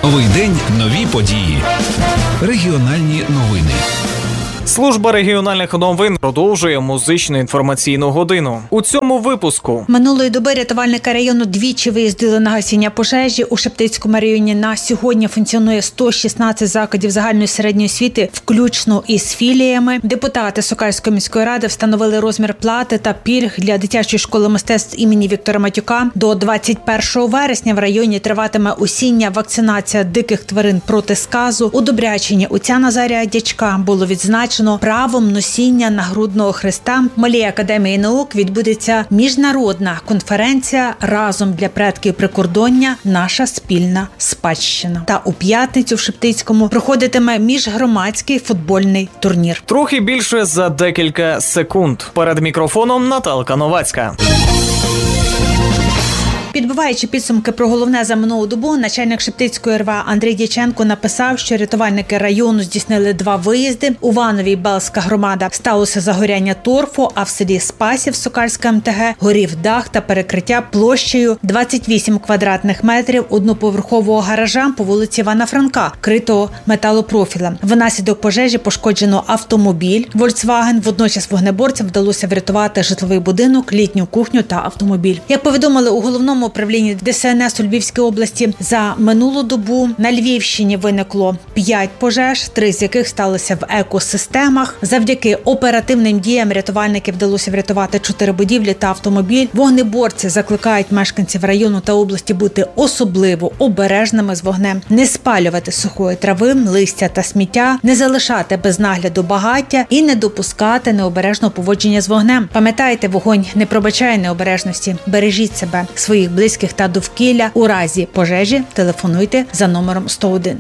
Новий день, нові події. Регіональні новини. Служба регіональних новин продовжує музичну інформаційну годину. У цьому випуску. Минулої доби рятувальники району двічі виїздили на гасіння пожежі. У Шептицькому районі на сьогодні функціонує 116 закладів загальної середньої освіти, включно із філіями. Депутати Сокальської міської ради встановили розмір плати та пільг для дитячої школи мистецтв імені Віктора Матюка. До 21 вересня в районі триватиме осіння вакцинація диких тварин проти сказу. У Добрячині отця Назарія Дячка було відзначено правом носіння нагрудного хреста. В Малій академії наук відбудеться міжнародна конференція «Разом для предків прикордоння. Наша спільна спадщина». Та у п'ятницю в Шептицькому проходитиме міжгромадський футбольний турнір. Трохи більше за декілька секунд. Перед мікрофоном Наталка Новацька. Підбиваючи підсумки про головне за минулу добу, начальник Шептицької РВА Андрій Дяченко написав, що рятувальники району здійснили 2 виїзди. У Вановій Белська громада сталося загоряння торфу, а в селі Спасів Сокальська МТГ горів дах та перекриття площею 28 квадратних метрів одноповерхового гаража по вулиці Івана Франка, критого металопрофілем. Внаслідок пожежі пошкоджено автомобіль Volkswagen. Водночас вогнеборцям вдалося врятувати житловий будинок, літню кухню та автомобіль. Як повідомили у головному управлінні ДСНС у Львівській області, за минулу добу на Львівщині виникло 5 пожеж, 3 з яких сталися в екосистемах. Завдяки оперативним діям рятувальників вдалося врятувати 4 будівлі та автомобіль. Вогнеборці закликають мешканців району та області бути особливо обережними з вогнем, не спалювати сухої трави, листя та сміття, не залишати без нагляду багаття і не допускати необережного поводження з вогнем. Пам'ятайте, вогонь не пробачає необережності. Бережіть себе, своїх близьких та довкілля. У разі пожежі телефонуйте за номером 101.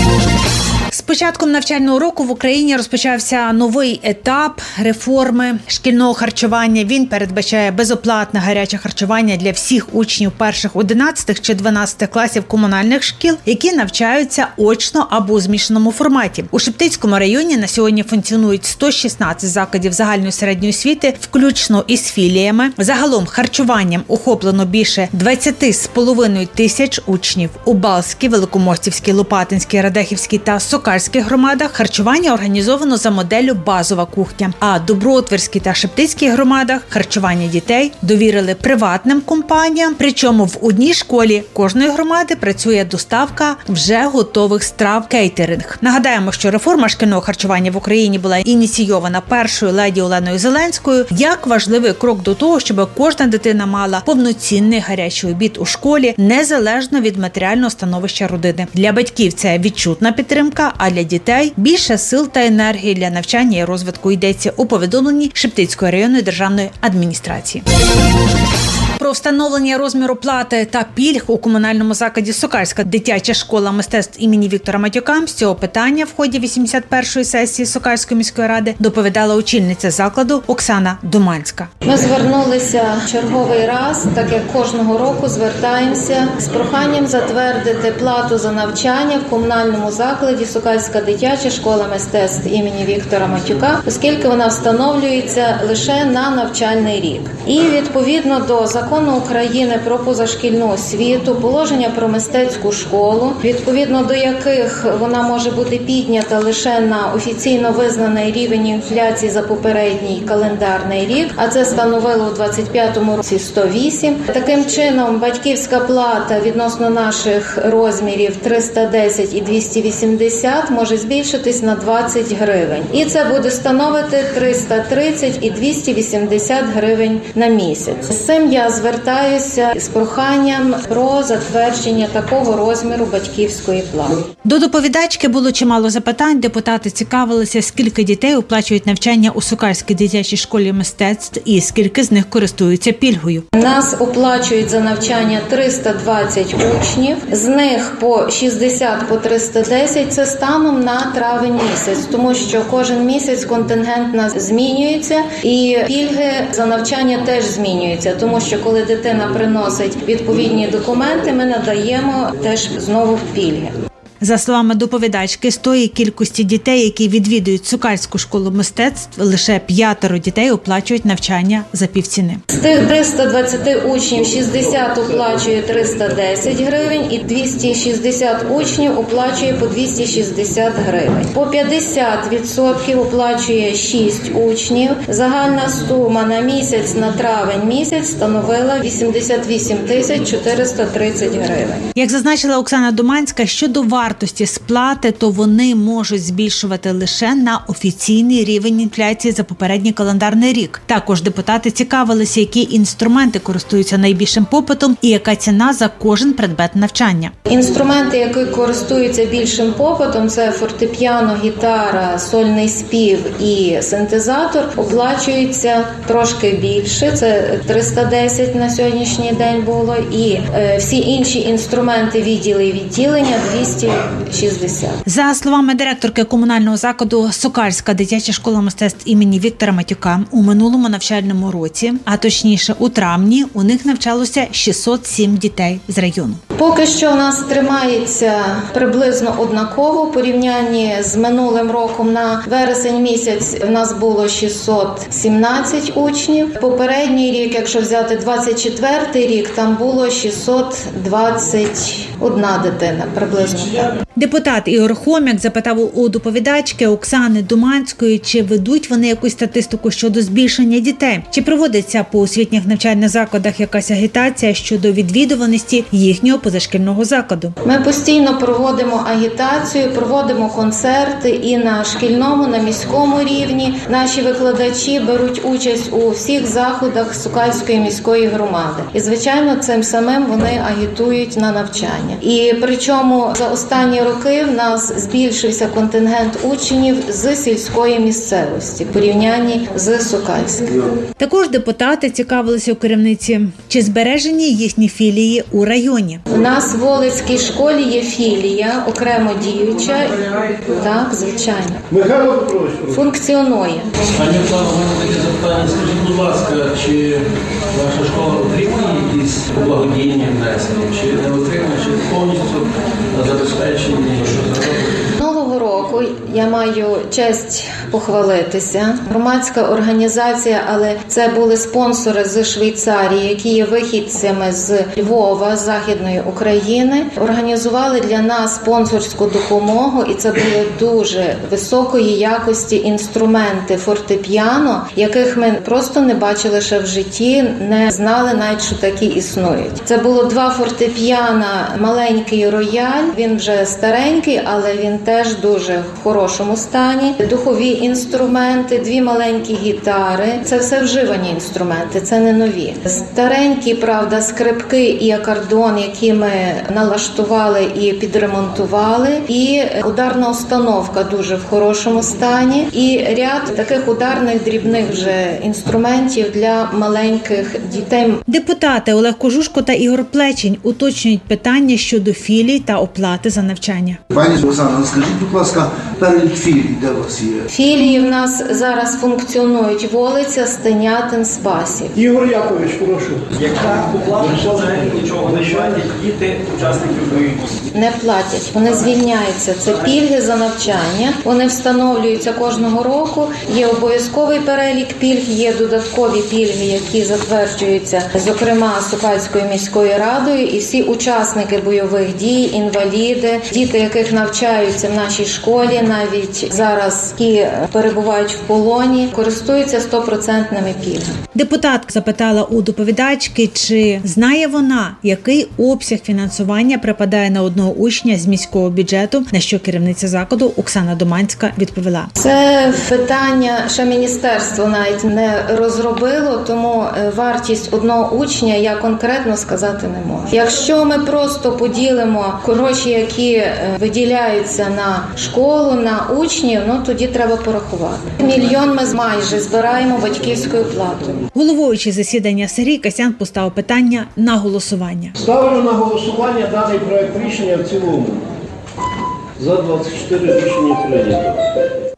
З початком навчального року в Україні розпочався новий етап реформи шкільного харчування. Він передбачає безоплатне гаряче харчування для всіх учнів перших 11 чи 12 класів комунальних шкіл, які навчаються очно або у змішаному форматі. У Шептицькому районі на сьогодні функціонують 116 закладів загальної середньої освіти, включно із філіями. Загалом харчуванням охоплено більше 20,5 тисяч учнів. У Балській, Великомостівській, Лопатинській, Радехівській та Сокальських громадах харчування організовано за моделлю базова кухня, а Доброотвірській та Шептицькій громадах харчування дітей довірили приватним компаніям, причому в одній школі кожної громади працює доставка вже готових страв кейтеринг. Нагадаємо, що реформа шкільного харчування в Україні була ініційована першою леді Оленою Зеленською як важливий крок до того, щоб кожна дитина мала повноцінний гарячий обід у школі, незалежно від матеріального становища родини. Для батьків це відчутна підтримка, а для дітей більше сил та енергії для навчання і розвитку, йдеться у повідомленні Шептицької районної державної адміністрації. Про встановлення розміру плати та пільг у комунальному закладі Сокальська дитяча школа мистецтв імені Віктора Матюка з цього питання в ході 81-ї сесії Сокальської міської ради доповідала очільниця закладу Оксана Думанська. Ми звернулися черговий раз, так як кожного року звертаємося з проханням затвердити плату за навчання в комунальному закладі Сокальська дитяча школа мистецтв імені Віктора Матюка, оскільки вона встановлюється лише на навчальний рік. І відповідно до Закону України про позашкільну освіту, положення про мистецьку школу, відповідно до яких вона може бути піднята лише на офіційно визнаний рівень інфляції за попередній календарний рік, а це становило у 25-му році 108. Таким чином, батьківська плата відносно наших розмірів 310 і 280 може збільшитись на 20 гривень. І це буде становити 330 і 280 гривень на місяць. З цим я звертаюся з проханням про затвердження такого розміру батьківської плати. До доповідачки було чимало запитань. Депутати цікавилися, скільки дітей оплачують навчання у Сокальській дитячій школі мистецтв і скільки з них користуються пільгою. Нас оплачують за навчання 320 учнів, з них по 60, по 310 – це станом на травень місяць, тому що кожен місяць контингент нас змінюється і пільги за навчання теж змінюються, тому що коли дитина приносить відповідні документи, ми надаємо теж знову пільги. За словами доповідачки, з тої кількості дітей, які відвідують Сокальську школу мистецтв, лише 5 дітей оплачують навчання за півціни. З тих 320 учнів 60 оплачує 310 гривень і 260 учнів оплачує по 260 гривень. По 50% оплачує 6 учнів. Загальна сума на місяць, на травень місяць становила 88 430 гривень. Як зазначила Оксана Думанська, щодо вартості сплати, то вони можуть збільшувати лише на офіційний рівень інфляції за попередній календарний рік. Також депутати цікавилися, які інструменти користуються найбільшим попитом і яка ціна за кожен предмет навчання. Інструменти, які користуються більшим попитом, це фортепіано, гітара, сольний спів і синтезатор, оплачуються трошки більше, це 310 на сьогоднішній день було, і всі інші інструменти, відділи і відділення 260. За словами директорки комунального закладу Сокальська дитяча школа мистецтв імені Віктора Матюка, у минулому навчальному році, а точніше у травні, у них навчалося 607 дітей з району. Поки що у нас тримається приблизно однаково в порівнянні з минулим роком. На вересень місяць у нас було 617 учнів. Попередній рік, якщо взяти 24-й рік, там було 621 дитина приблизно. Депутат Ігор Хом'як запитав у доповідачки Оксани Думанської, чи ведуть вони якусь статистику щодо збільшення дітей, чи проводиться по освітніх навчальних закладах якась агітація щодо відвідуваності їхнього позашкільного закладу. Ми постійно проводимо агітацію, проводимо концерти і на шкільному, на міському рівні. Наші викладачі беруть участь у всіх заходах Сокальської міської громади. І, звичайно, цим самим вони агітують на навчання. І причому за останні роки в нас збільшився контингент учнів з сільської місцевості в порівнянні з Сокальською. Також депутати цікавилися у керівниці, чи збережені їхні філії у районі. У нас в Волицькій школі є філія, окремо діюча. Так, звичайно. Михайло Петрович, функціонує. Пані Оксано, у мене таке запитання. Скажіть, будь ласка, чи ваша школа отримує якісь благодійні внесення, чи не отримує, чи повністю забезпечені? Минулого року я маю честь похвалитися. Громадська організація, але це були спонсори з Швейцарії, які є вихідцями з Львова, з Західної України. Організували для нас спонсорську допомогу, і це були дуже високої якості інструменти фортепіано, яких ми просто не бачили ще в житті, не знали навіть, що такі існують. Це було 2 фортепіано, маленький рояль, він вже старенький, але він теж дуже в хорошому стані. Духові інструменти, 2 маленькі гітари. Це все вживані інструменти, це не нові. Старенькі, правда, скрипки і акордеон, які ми налаштували і підремонтували. І ударна установка дуже в хорошому стані. І ряд таких ударних дрібних вже інструментів для маленьких дітей. Депутати Олег Кожушко та Ігор Плечень уточнюють питання щодо філій та оплати за навчання. Пані Оксано, скажіть, будь ласка, перелік філій, де у вас є? Філії в нас зараз функціонують Волиця, Стенятин, Спасів. Ігор Якович, прошу. Яка оплата, що нічого не платять діти учасників бойових дій? Не платять, вони звільняються. Це пільги за навчання. Вони встановлюються кожного року. Є обов'язковий перелік пільг, є додаткові пільги, які затверджуються, зокрема, Сокальською міською радою. І всі учасники бойових дій, інваліди, діти, яких навчаються в нашій школі, навіть зараз, які перебувають в полоні, користуються 100% пільгами. Депутатка запитала у доповідачки, чи знає вона, який обсяг фінансування припадає на одного учня з міського бюджету, на що керівниця закладу Оксана Думанська відповіла. Це питання ще міністерство навіть не розробило, тому вартість одного учня я конкретно сказати не можу. Якщо ми просто поділимо гроші, які виділяються на школу, на учнів, тоді треба порахувати. 1 мільйон ми майже збираємо батьківською платою. Головуючий засідання Сергій Касян поставив питання на голосування. Ставлю на голосування даний проект рішення в цілому. За 24 рішення прийнято.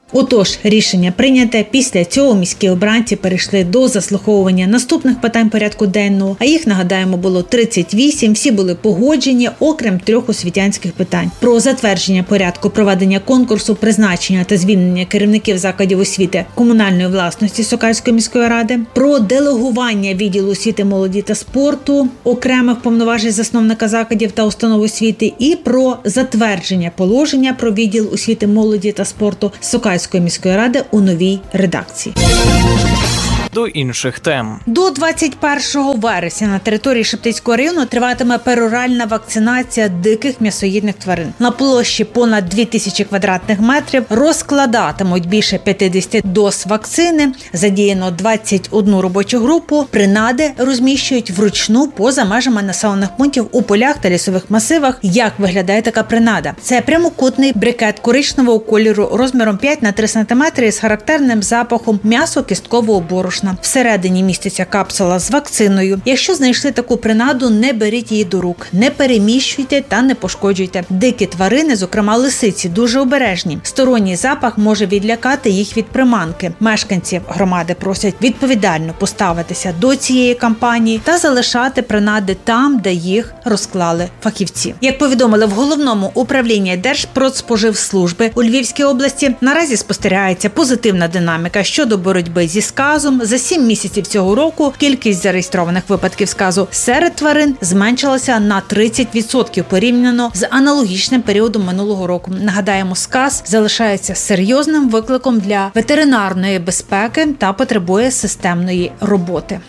Отож, рішення прийняте. Після цього міські обранці перейшли до заслуховування наступних питань порядку денного, а їх, нагадаємо, було 38, всі були погоджені, окрім 3 освітянських питань. Про затвердження порядку проведення конкурсу, призначення та звільнення керівників закладів освіти комунальної власності Сокальської міської ради, про делегування відділу освіти, молоді та спорту окремих повноважень засновника закладів та установ освіти і про затвердження положення про відділ освіти, молоді та спорту Сокальської міської ради у новій редакції. До інших тем. До 21 вересня на території Шептицького району триватиме пероральна вакцинація диких м'ясоїдних тварин. На площі понад 2000 квадратних метрів розкладатимуть більше 50 доз вакцини. Задіяно 21 робочу групу. Принади розміщують вручну поза межами населених пунктів у полях та лісових масивах. Як виглядає така принада? Це прямокутний брикет коричневого кольору розміром 5 на 3 см із характерним запахом м'ясо-кісткового борошна. Всередині міститься капсула з вакциною. Якщо знайшли таку принаду, не беріть її до рук, не переміщуйте та не пошкоджуйте. Дикі тварини, зокрема лисиці, дуже обережні. Сторонній запах може відлякати їх від приманки. Мешканці громади просять відповідально поставитися до цієї кампанії та залишати принади там, де їх розклали фахівці. Як повідомили в Головному управлінні Держпродспоживслужби у Львівській області, наразі спостерігається позитивна динаміка щодо боротьби зі сказом. За 7 місяців цього року кількість зареєстрованих випадків сказу серед тварин зменшилася на 30% порівняно з аналогічним періодом минулого року. Нагадаємо, сказ залишається серйозним викликом для ветеринарної безпеки та потребує системної роботи.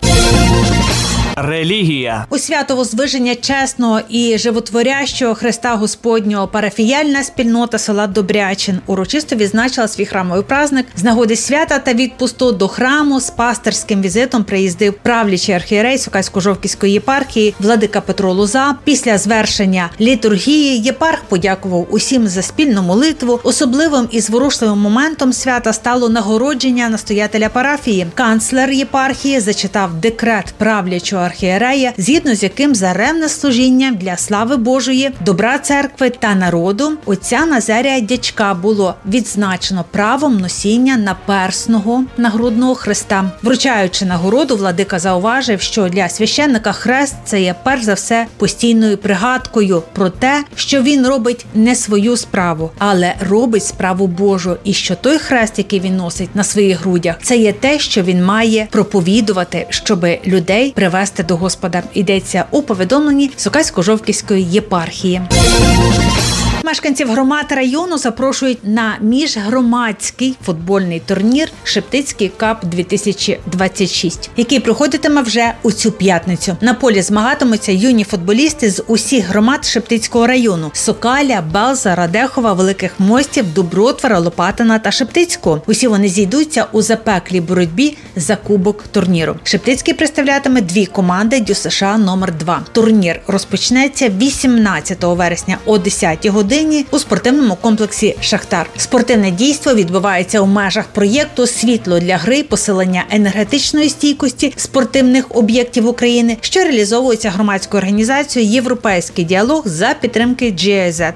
Релігія. У свято Возвиження чесного і животворящого Христа Господнього парафіяльна спільнота села Добрячин урочисто відзначила свій храмовий праздник. З нагоди свята та відпусту до храму з пастирським візитом приїздив правлячий архієрей Сокальсько-Жовківської єпархії владика Петро Лоза. Після звершення літургії єпарх подякував усім за спільну молитву. Особливим і зворушливим моментом свята стало нагородження настоятеля парафії. Канцлер єпархії зачитав декрет правлячого архієрея, згідно з яким за ревне служіння для слави Божої, добра церкви та народу отця Назарія Дячка було відзначено правом носіння наперсного нагрудного хреста. Вручаючи нагороду, владика зауважив, що для священника хрест – це є перш за все постійною пригадкою про те, що він робить не свою справу, але робить справу Божу, і що той хрест, який він носить на своїх грудях, це є те, що він має проповідувати, щоби людей привести до Господа. Йдеться у повідомленні Сокальсько-Жовківської єпархії. Мешканців громад району запрошують на міжгромадський футбольний турнір «Шептицький кап-2026», який проходитиме вже у цю п'ятницю. На полі змагатимуться юні футболісти з усіх громад Шептицького району – Сокаля, Белза, Радехова, Великих Мостів, Дубротвора, Лопатина та Шептицького. Усі вони зійдуться у запеклій боротьбі за кубок турніру. Шептицький представлятиме 2 команди ДЮСШ номер 2. Турнір розпочнеться 18 вересня о 10 годині у спортивному комплексі «Шахтар». Спортивне дійство відбувається у межах проєкту «Світло для гри. Посилення енергетичної стійкості спортивних об'єктів України», що реалізовується громадською організацією «Європейський діалог» за підтримки GIZ.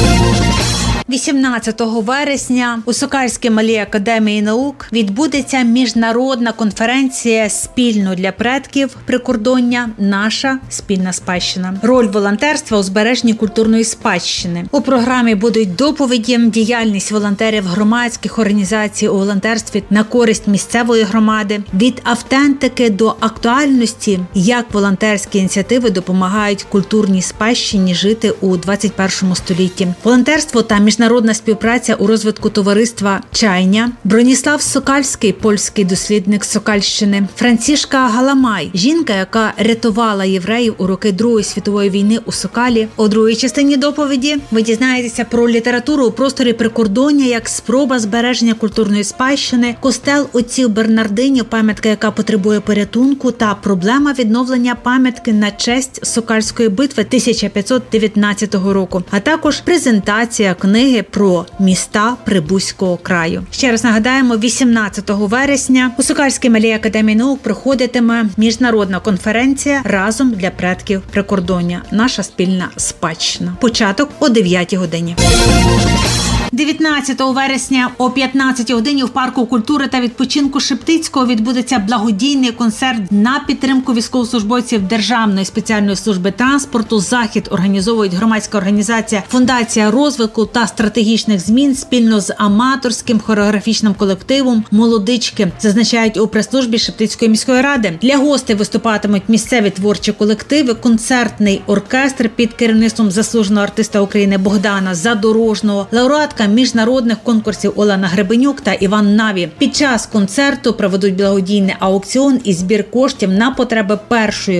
18 вересня у Сокальській малій академії наук відбудеться міжнародна конференція «Спільно для предків прикордоння. Наша спільна спадщина. Роль волонтерства у збереженні культурної спадщини». У програмі будуть доповіді, діяльність волонтерів громадських організацій у волонтерстві на користь місцевої громади, від автентики до актуальності, як волонтерські ініціативи допомагають культурній спадщині жити у 21 столітті. Волонтерство та міжнародна співпраця у розвитку товариства «Чайня», Броніслав Сокальський, польський дослідник Сокальщини, Францішка Галамай, жінка, яка рятувала євреїв у роки Другої світової війни у Сокалі. У другій частині доповіді ви дізнаєтеся про літературу у просторі прикордоння як спроба збереження культурної спадщини, костел отців Бернардинів, пам'ятка, яка потребує порятунку, та проблема відновлення пам'ятки на честь Сокальської битви 1519 року, а також презентація книги про міста Прибузького краю. Ще раз нагадаємо, 18 вересня у Сокальській малій академії наук проходитиме міжнародна конференція «Разом для предків прикордоння. Наша спільна спадщина». Початок о 9 годині. 19 вересня о 15 годині в парку культури та відпочинку Шептицького відбудеться благодійний концерт на підтримку військовослужбовців Державної спеціальної служби транспорту. Захід організовують громадська організація «Фундація розвитку та стратегічних змін» спільно з аматорським хореографічним колективом «Молодички», зазначають у прес-службі Шептицької міської ради. Для гостей виступатимуть місцеві творчі колективи, концертний оркестр під керівництвом заслуженого артиста України Богдана Задорожного, лауреатка міжнародних конкурсів Олена Гребенюк та Іван Наві. Під час концерту проведуть благодійний аукціон і збір коштів на потреби першої